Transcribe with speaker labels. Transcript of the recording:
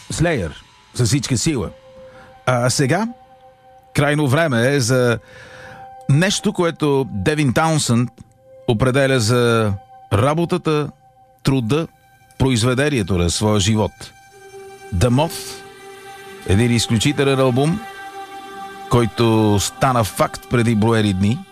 Speaker 1: Slayer с всичка сила. А сега крайно време е за нещо, което Девин Таунсънд определя за работата, труда, произведението на своя живот. The Moth, един изключителен албум, който стана факт преди броени дни